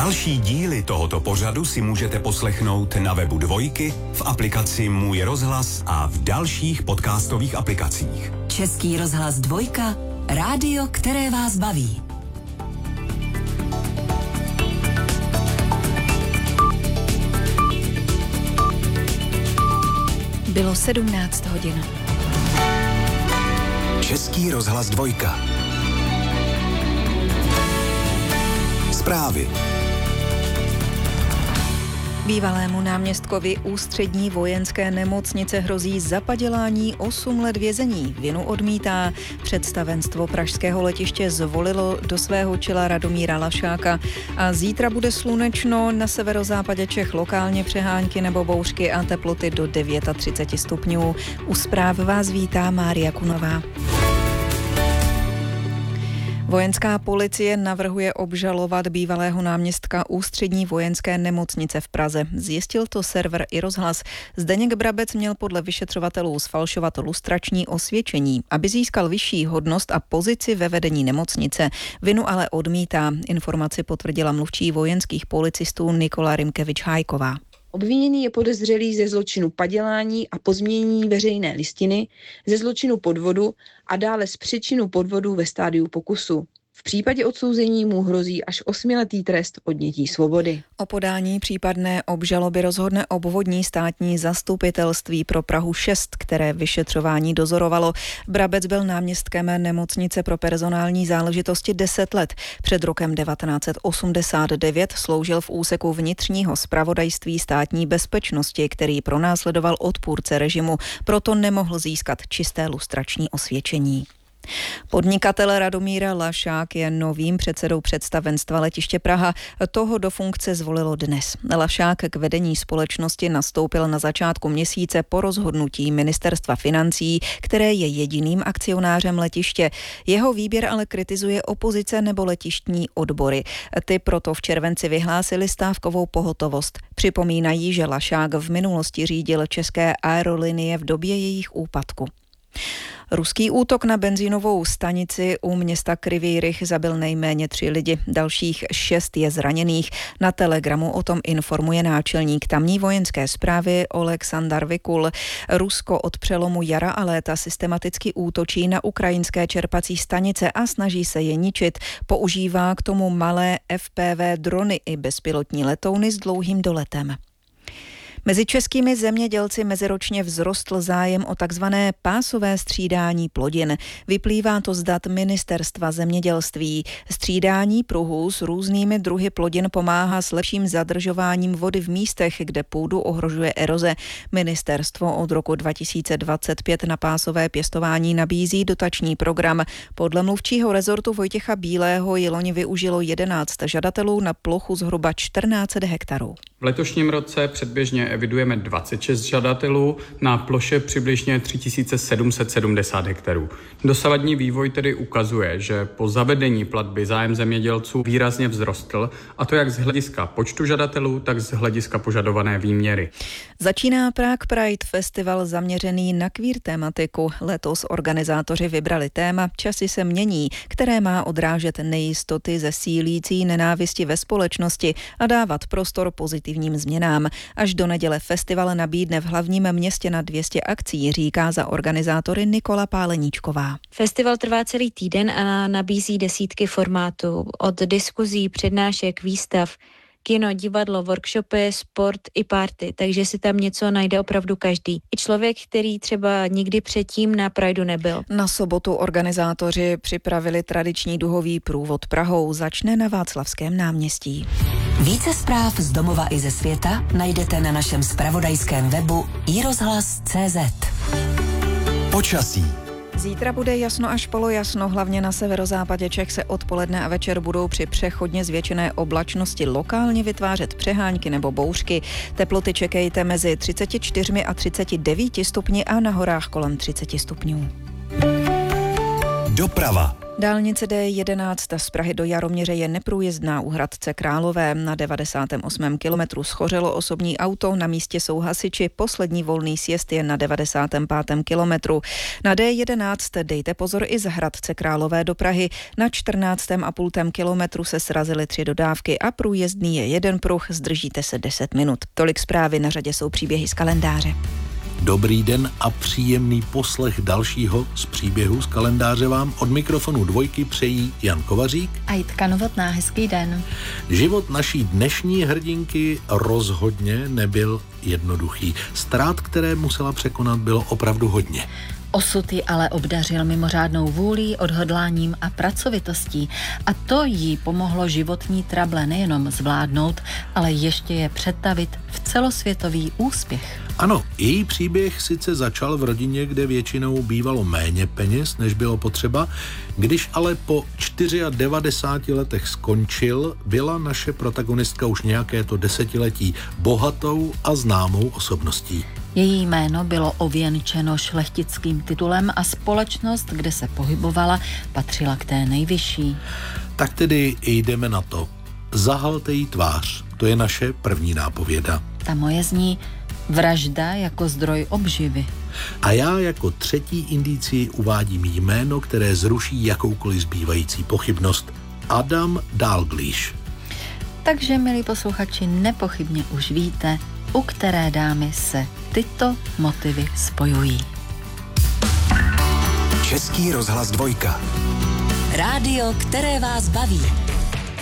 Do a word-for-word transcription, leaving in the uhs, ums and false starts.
Další díly tohoto pořadu si můžete poslechnout na webu Dvojky, v aplikaci Můj rozhlas a v dalších podcastových aplikacích. Český rozhlas Dvojka, rádio, které vás baví. Bylo sedmnáct hodin. Český rozhlas Dvojka. Zprávy. Bývalému náměstkovi Ústřední vojenské nemocnice hrozí zapadělání osm let vězení. Vinu odmítá. Představenstvo pražského letiště zvolilo do svého čela Radomíra Lašáka. A zítra bude slunečno, na severozápadě Čech lokálně přehánky nebo bouřky a teploty do třicet devět stupňů. U zpráv vás vítá Mária Kunová. Vojenská policie navrhuje obžalovat bývalého náměstka Ústřední vojenské nemocnice v Praze. Zjistil to server iRozhlas. Zdeněk Brabec měl podle vyšetřovatelů sfalšovat lustrační osvědčení, aby získal vyšší hodnost a pozici ve vedení nemocnice. Vinu ale odmítá. Informaci potvrdila mluvčí vojenských policistů Nikola Rimkevič-Hájková. Obviněný je podezřelý ze zločinu padělání a pozměnění veřejné listiny, ze zločinu podvodu a dále z přečinu podvodu ve stádiu pokusu. V případě odsouzení mu hrozí až osmiletý trest odnětí svobody. O podání případné obžaloby rozhodne obvodní státní zastupitelství pro Prahu šest, které vyšetřování dozorovalo. Brabec byl náměstkem nemocnice pro personální záležitosti deset let. Před rokem devatenáct set osmdesát devět sloužil v úseku vnitřního zpravodajství státní bezpečnosti, který pronásledoval odpůrce režimu, proto nemohl získat čisté lustrační osvědčení. Podnikatel Radomír Lašák je novým předsedou představenstva letiště Praha. Toho do funkce zvolilo dnes. Lašák k vedení společnosti nastoupil na začátku měsíce po rozhodnutí Ministerstva financí, které je jediným akcionářem letiště. Jeho výběr ale kritizuje opozice nebo letištní odbory. Ty proto v červenci vyhlásili stávkovou pohotovost. Připomínají, že Lašák v minulosti řídil české aerolinie v době jejich úpadku. Ruský útok na benzínovou stanici u města Kryvý Rih zabil nejméně tři lidi, dalších šest je zraněných. Na Telegramu o tom informuje náčelník tamní vojenské správy Oleksandr Vikul. Rusko od přelomu jara a léta systematicky útočí na ukrajinské čerpací stanice a snaží se je ničit. Používá k tomu malé F P V drony i bezpilotní letouny s dlouhým doletem. Mezi českými zemědělci meziročně vzrostl zájem o takzvané pásové střídání plodin. Vyplývá to z dat Ministerstva zemědělství. Střídání pruhů s různými druhy plodin pomáhá s lepším zadržováním vody v místech, kde půdu ohrožuje eroze. Ministerstvo od roku dva tisíce dvacet pět na pásové pěstování nabízí dotační program. Podle mluvčího rezortu Vojtěcha Bílého ji loni využilo jedenáct žadatelů na plochu zhruba čtrnáct set hektarů. V letošním roce předběžně evidujeme dvacet šest žadatelů na ploše přibližně tři tisíce sedm set sedmdesát hektarů. Dosavadní vývoj tedy ukazuje, že po zavedení platby zájem zemědělců výrazně vzrostl, a to jak z hlediska počtu žadatelů, tak z hlediska požadované výměry. Začíná Prague Pride, festival zaměřený na queer tematiku. Letos organizátoři vybrali téma Časy se mění, které má odrážet nejistoty ze sílící nenávisti ve společnosti a dávat prostor pozitivním změnám. Až do neděle festival nabídne v hlavním městě na dvě stě akcí, říká za organizátory Nikola Páleníčková. Festival trvá celý týden a nabízí desítky formátů, od diskuzí, přednášek, výstav, kino, divadlo, workshopy, sport i party, takže si tam něco najde opravdu každý. I člověk, který třeba nikdy předtím na Prideu nebyl. Na sobotu organizátoři připravili tradiční duhový průvod Prahou, začne na Václavském náměstí. Více zpráv z domova i ze světa najdete na našem zpravodajském webu i rozhlas tečka cé zet. Počasí. Zítra bude jasno až polojasno, hlavně na severozápadě Čech se odpoledne a večer budou při přechodně zvětšené oblačnosti lokálně vytvářet přehánky nebo bouřky. Teploty čekejte mezi třicet čtyři a třicet devět stupni a na horách kolem třicet stupňů. Doprava. Dálnice D jedenáct z Prahy do Jaroměře je neprůjezdná u Hradce Králové. Na devadesátém osmém kilometru schořelo osobní auto, na místě jsou hasiči, poslední volný sjezd je na devadesátém pátém kilometru. Na D jedenáct dejte pozor i z Hradce Králové do Prahy. Na čtrnáctém a půl kilometru se srazily tři dodávky a průjezdný je jeden pruh, zdržíte se deset minut. Tolik zprávy, na řadě jsou příběhy z kalendáře. Dobrý den a příjemný poslech dalšího z příběhu z kalendáře vám od mikrofonu Dvojky přejí Jan Kovařík a Jitka Novotná. Hezký den. Život naší dnešní hrdinky rozhodně nebyl jednoduchý. Ztrát, které musela překonat, bylo opravdu hodně. Osud ji ale obdařil mimořádnou vůlí, odhodláním a pracovitostí. A to jí pomohlo životní trable nejenom zvládnout, ale ještě je přetavit v celosvětový úspěch. Ano, její příběh sice začal v rodině, kde většinou bývalo méně peněz, než bylo potřeba. Když ale po devadesát čtyři letech skončil, byla naše protagonistka už nějaké to desetiletí bohatou a známou osobností. Její jméno bylo ověnčeno šlechtickým titulem a společnost, kde se pohybovala, patřila k té nejvyšší. Tak tedy jdeme na to. Zahalte jí tvář, to je naše první nápověda. Ta moje zní vražda jako zdroj obživy. A já jako třetí indicii uvádím jméno, které zruší jakoukoliv zbývající pochybnost. Adam Dalgliesh. Takže, milí posluchači, nepochybně už víte, u které dámy se tyto motivy spojují. Český rozhlas Dvojka. Rádio, které vás baví.